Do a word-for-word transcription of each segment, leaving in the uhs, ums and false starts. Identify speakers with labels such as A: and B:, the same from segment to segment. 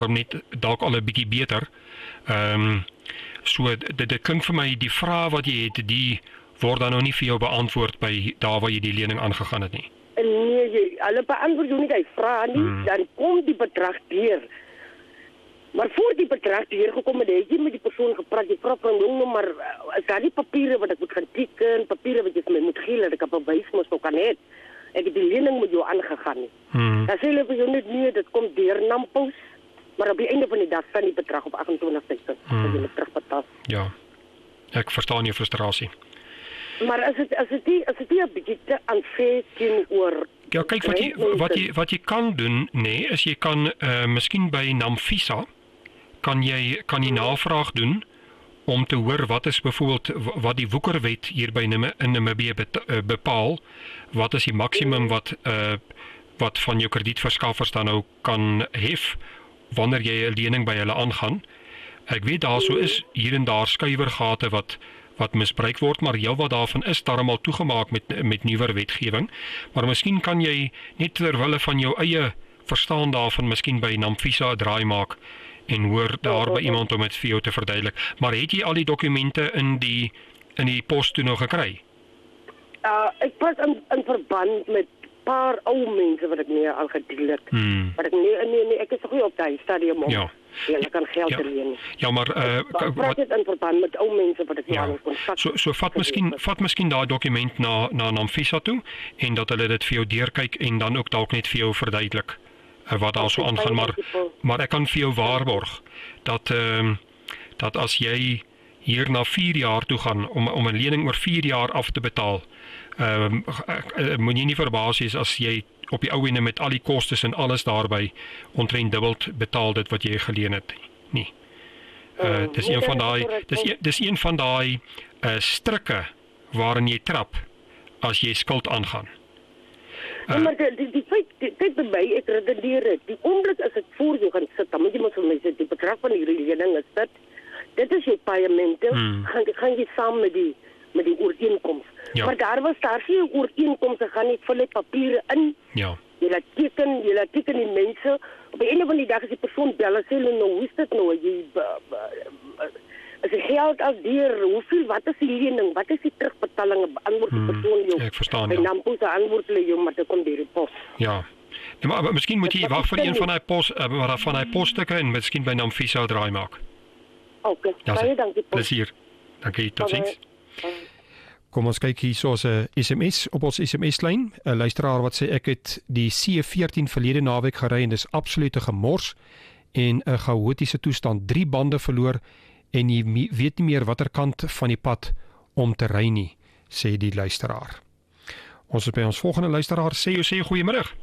A: net dalk al 'n bietjie beter. Ehm um, so dit dit klink vir my die vrae wat jy het, die word dan nou nie vir jou beantwoord by daar waar jy die lening aangegaan het nie.
B: Nee, jy, hulle beantwoord jou nie die vrae nie, hmm. dan kom die bedrag deur. Maar voor die bedrag deur gekom het, het jy met die persoon gepraat, jy vra van jong, maar is daar die papiere wat ek moet gaan teken, papiere wat jy vir my moet gee, dat ek 'n bewys moes ook kan hê. Ek het die lening met jou aangegaan nie. Hmm. Dan sê hulle vir jou net nee, dit kom deur Nampos, maar op die einde van die dag staan die bedrag op agt en twintig sente, hmm. wat jy moet terugbetaal.
A: Ja, ek verstaan jou frustrasie.
B: Maar as dit as dit nie as dit nie 'n bietjie te unfair teenoor
A: ja, kyk wat jy wat jy wat jy kan doen, nee, is jy kan uh, miskien by Namfisa kan jy kan jy navraag doen om te hoor wat is byvoorbeeld wat die woekerwet hier by in Namibië bepaal, wat is die maksimum wat uh, wat van jou kredietverskaffers dan nou kan hef wanneer jy 'n lening by hulle aangaan. Ek weet daar so is hier en daar skuiwergate wat wat misbruik word, maar heel wat daarvan is darmal toegemaak met met nuwer wetgewing. Maar miskien kan jy net ter wille van jou eie verstaan daarvan miskien by Namfisa 'n draai maak en hoor daar by iemand om dit vir jou te verduidelik. Maar het jy al die dokumente in die in die pos toe nog gekry?
B: Uh, ek was in, in verband met paar ou mense wat ek nie al gedeel het. Hmm. Maar ek nee nee nee, ek is nog nie op daai stadium om. Ja. Jy kan geld
A: ja.
B: leen.
A: Ja, maar uh,
B: wat het in verband met ou mense wat ek ja. al kontak.
A: So so vat miskien vat miskien daai dokument na na Namfisa toe en dat hulle dit vir jou deurkyk en dan ook dalk net vir jou verduidelik uh, wat daar so aangaan, maar maar ek kan vir jou waarborg dat ehm uh, dat as jy hier na vier jaar toe gaan om om 'n lening oor vier jaar af te betaal, ehm uh, moet jy nie verbaas wees as jy op die ou ene met al die kostes en alles daarbey omtrent dubbel betaal dit wat jy geleen het nie. Uh dis een van daai dis een, dis een van daai uh strikke waarin jy trap as jy skuld aangaan.
B: Uh, ja, maar die die, die feit dit by my ek redeneer dit. Die oomblik as ek voor jou gaan sit, dan moet jy mos vir my sê die bedrag van die lening is dit. Dit is jou paemente, hmm. gaan gaan jy saam met die met die ooreenkoms. Ja. Maar daar was daar geen ooreenkomste, gaan nie volle papiere in.
A: Ja.
B: Jy laat teken, jy laat teken die mense. Op die einde van die dag is die persoon bel en sê hulle nou, hoe is dit nou? Jy as die geld al deur, hoeveel, wat is die lening? Wat is die terugbetaling? Antwoord die
A: hmm.
B: persoon jou.
A: Ek verstaan
B: jou.
A: En
B: dan moet hy antwoord hulle jou, maar dit kom deur die pos.
A: Ja. Ja, maar, maar miskien moet jy wag vir een van daai pos, uh, maar van daai posstukke en miskien by Namfisa draai maak.
B: Okay. Baie dankie.
A: Plesier. Dankie, totsiens. Kom ons kyk hier soos 'n S M S op ons S M S-lyn. 'n Luisteraar wat sê ek het die C veertien verlede naweek gery en dis absolute gemors en 'n chaotiese toestand, drie bande verloor en jy weet nie meer watter kant van die pad om te ry nie, sê die luisteraar. Ons is by ons volgende luisteraar, sê jy sê goeiemiddag.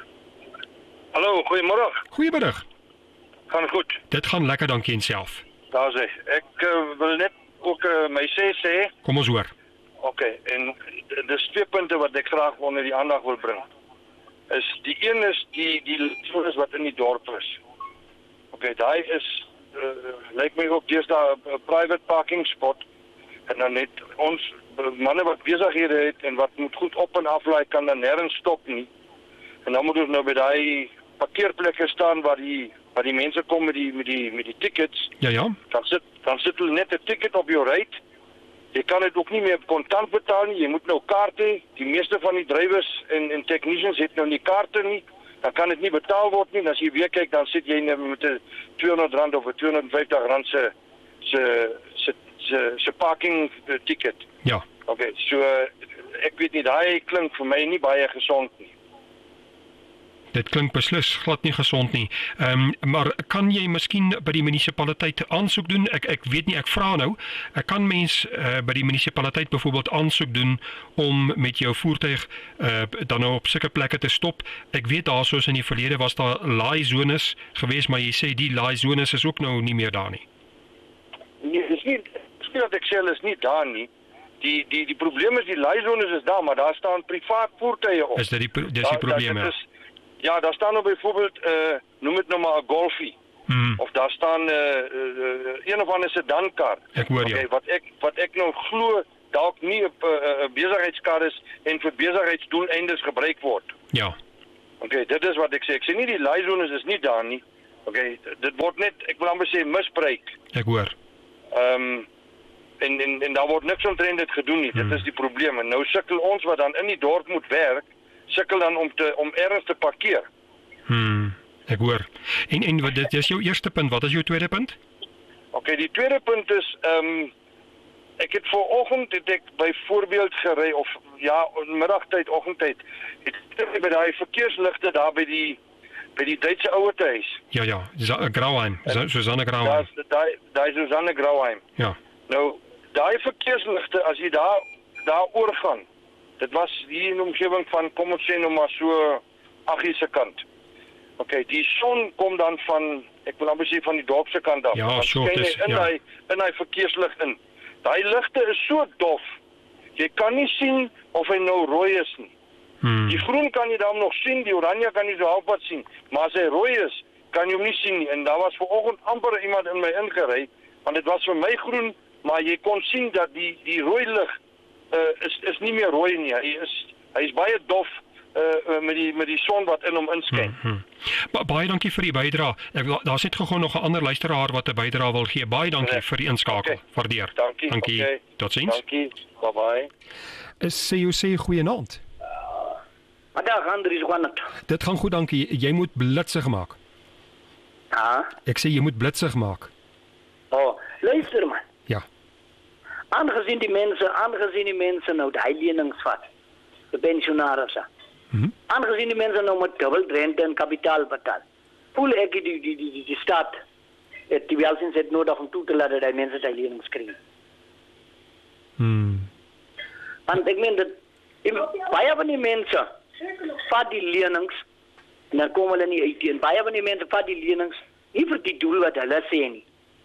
C: Hallo, goeiemôre.
A: Goeiemiddag.
C: Gaan goed.
A: Dit gaan lekker, dankie en self.
C: Daar sê ek uh, wil net ook uh, my sê sê.
A: Kom ons hoor.
C: Oké, okay, en dis twee punte wat ek graag onder die aandag wil bring. Is die een is die die is wat in die dorp is. Oké, okay, daai is uh, lyk my ook deesdae 'n private parking spot en dan net ons manne wat besighede het en wat moet goed op en aflaai kan dan nêrens stop nie. En dan moet ons nou by daai parkeerplekke staan waar die waar die mense kom met die met die met die tickets.
A: Ja ja.
C: Dan sit dan sit hulle net 'n ticket op jou ry. Jy kan dit ook nie meer kontant betaal nie. Jy moet nou kaarte hê. Die meeste van die drywers en en technicians het nou nie kaarte nie. Dan kan dit nie betaal word nie. As jy weer kyk, dan sit jy met 'n tweehonderd rand of 'n tweehonderd vyftig rand se se se se se parking ticket.
A: Ja.
C: Okay, so ek weet nie, daai klink vir my nie baie gesond nie.
A: Dit klink beslis glad nie gesond nie. Ehm um, maar kan jy miskien by die munisipaliteit aansoek doen? Ek ek weet nie, ek vra nou. Ek kan mens uh, by die munisipaliteit byvoorbeeld aansoek doen om met jou voertuig uh, dan nou op sulke plekke te stop. Ek weet daar soos in die verlede was daar laai zones gewees, maar jy sê die laai zones is ook nou nie meer daar nie.
C: Nee, dis nie, dis nie dat ek sê hulle is nie daar nie. Die die die probleem is die laai zones is daar, maar daar staan privaat voertuie op.
A: Is dit die dis die probleem?
C: Da, da, is, Ja, daar staan nou byvoorbeeld, uh, noem het nou maar 'n Golfie. Hmm. Of daar staan 'n uh, uh, een of ander sedankar.
A: Ek hoor jou.
C: Okay, wat ek wat ek nou glo dalk nie 'n uh, uh, besigheidskar is en vir besigheidsdoeleindes gebruik word.
A: Ja.
C: Okay, dit is wat ek sê. Ek sê nie die laai zones is nie daar nie, Okay, dit word net, ek wil amper sê, misbruik.
A: Ek hoor.
C: Ehm um, en, en en daar word niks omtrent dit gedoen nie. Hmm. Dit is die probleem. En nou sukkel ons wat dan in die dorp moet werk, sukkel dan om te om ergens te parkeer.
A: Hmm. Ek hoor. En en wat dit is jou eerste punt, wat is jou tweede punt?
C: Okay, die tweede punt is ehm um, ek het vooroggend het ek byvoorbeeld gery of ja, middagtyd, oggendtyd, het ek by daai verkeersligte daar by die by die Duitse ouerhuis.
A: Ja ja, Grauheim, Susanne Grauheim.
C: Daar's daai daai Susanne Grauheim.
A: Ja.
C: Nou, daai verkeersligte as jy daar daar oorgaan. Dit was hier in die omgewing van kom ons sê nou maar so Aggie se kant. Okay, die son kom dan van ek wil amper sê van die dorp se kant af.
A: Ja, so dis
C: in
A: ja.
C: hy in hy verkeerslig in. Daai ligte is so dof. Jy kan nie sien of hy nou rooi is nie.
A: Hmm.
C: Die groen kan jy dan nog sien, die oranje kan jy so halfpad sien, maar as hy rooi is, kan jy hom nie sien nie. En daar was vanoggend amper iemand in my ingery, want dit was vir my groen, maar jy kon sien dat die die rooi lig uh, is is nie meer rooi nie. Hy is hy is baie dof uh, uh, met die met die son wat in hom inskyn.
A: Hmm, hmm. Ba baie dankie vir die bydrae. Ek daar's net gou nog 'n ander luisteraar wat 'n bydrae wil gee. Baie dankie nee. vir die inskakel.
C: Okay.
A: Waardeer.
C: Dankie.
A: Dankie.
C: Okay.
A: Totsiens.
C: Dankie. Bye bye.
A: Is C U C goeienaand.
D: Maar daar gaan er is gewoon.
A: Dit gaan goed, dankie. Jy moet blitsig maak.
D: Ja.
A: Ek sê jy moet blitsig maak.
D: Oh, luister man.
A: Ja.
D: Aangezien die mense, aangezien die mense nou die lenings vat, de pensionarissen.
A: Mm-hmm.
D: Aangezien die mensen nou met dubbel rente en kapitaal betalen, voel ik die, die, die, die, die staat het die welzijn zit nodig om toe te laten dat mensen die lenings krijgen.
A: Hmm.
D: Want ik meen dat baie van die mensen vat die lenings en dan komen hulle nie uit. En baie van die mensen vat die lenings nie vir die doel wat hulle sê nie.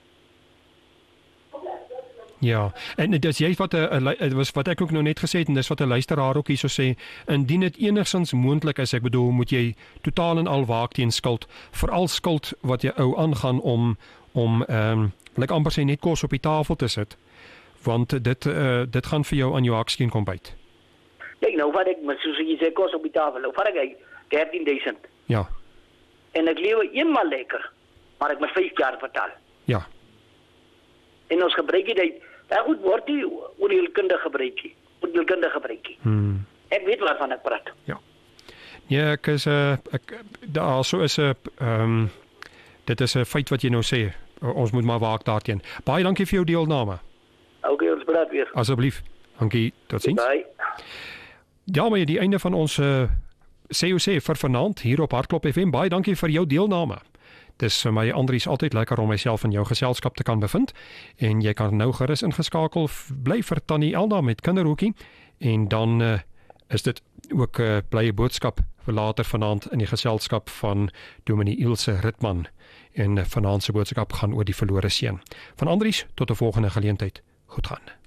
A: Ja, en dis jy wat 'n was wat ek ook nou net gesê het en dis wat 'n luisteraar ook hierso sê, indien dit enigstens moontlik is, ek bedoel, moet jy totaal en al waak teen skuld, veral skuld wat jy ou aangaan om om ehm um, like amper sê net kos op die tafel te sit, want dit uh, dit gaan vir jou aan jou hakskeen kom byt.
D: Kijk nou wat ek, maar soos jy sê kos op die tafel, nou vat ek dertien duisend.
A: Ja.
D: En ek lewe eenmaal lekker, maar ek moet vyf jaar betaal.
A: Ja.
D: En ons gebruik dit, daar goed word die oordeelkundige gebruik, oordeelkundige gebruik.
A: Hmm.
D: Ek weet waarvan ek praat.
A: Ja. Ja, ek is 'n uh, ek daar so is 'n uh, ehm um, dit is 'n feit wat jy nou sê. Uh, ons moet maar waak daarteen. Baie dankie vir jou deelname.
D: Okay, ons praat weer.
A: Asseblief. Dankie. Totsiens.
D: Bye.
A: Ja, maar die einde van ons uh, C O C vir vanaand hier op Hartklop F M. Baie dankie vir jou deelname. Dis vir my Andries altyd lekker om myself in jou geselskap te kan bevind en jy kan nou gerus ingeskakel bly vir Tannie Elna met kinderhoekie en dan uh, is dit ook 'n uh, blye boodskap vir later vanaand in die geselskap van Dominee Ilse Ritman en uh, vanaand se boodskap gaan oor die verlore seun. Van Andries tot 'n volgende geleentheid. Goed gaan.